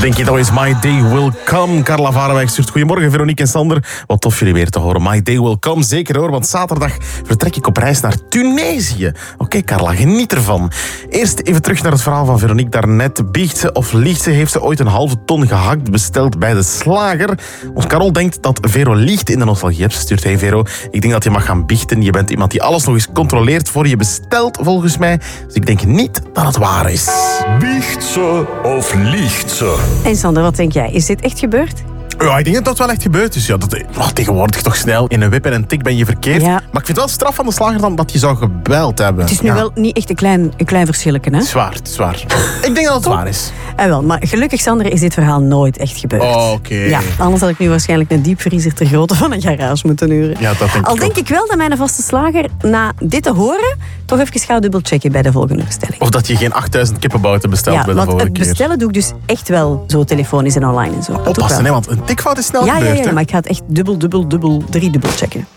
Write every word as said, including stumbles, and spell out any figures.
Denk je dat is My Day Will Come? Carla Varenwijk stuurt goedemorgen, Veronique en Sander. Wat tof jullie weer te horen. My Day Will Come, zeker hoor, want zaterdag vertrek ik op reis naar Tunesië. Oké, okay, Carla, geniet ervan. Eerst even terug naar het verhaal van Veronique daarnet. Biegt ze of liegt ze? Heeft ze ooit een halve ton gehakt besteld bij de slager? Ons Carol denkt dat Vero liegt in de nostalgie. Ze stuurt, hey Vero, ik denk dat je mag gaan biechten. Je bent iemand die alles nog eens controleert voor je bestelt, volgens mij. Dus ik denk niet dat het waar is. Biecht ze of liegt ze? En Sander, wat denk jij? Is dit echt gebeurd? Ja, ik denk dat dat wel echt gebeurd is. Ja, dat, oh, tegenwoordig toch snel in een wip en een tik ben je verkeerd. Ja. Maar ik vind het wel straf van de slager dan dat je zou gebeld hebben. Het is nu ja. wel niet echt een klein, een klein verschilletje, hè? Zwaar, het is waar. Ik denk dat het waar is. En wel, maar gelukkig, Sander, is dit verhaal nooit echt gebeurd. Oh, oké. Okay. Ja, anders had ik nu waarschijnlijk een diepvriezer ter grootte van een garage moeten huren. Ja, dat denk Al ik denk ook. ik wel dat mijn vaste slager, na dit te horen, toch even gaat dubbelchecken bij de volgende bestelling. Of dat je geen achtduizend kippenbouten bestelt Ja, bij de want vorige het keer. bestellen doe ik dus echt wel zo telefonisch en online en zo. Dat doe ik Oppassen, wel. hè, want een tikfout is snel Ja, ja, gebeurd. ja, hè? maar ik ga het echt dubbel, dubbel, dubbel, drie dubbel checken.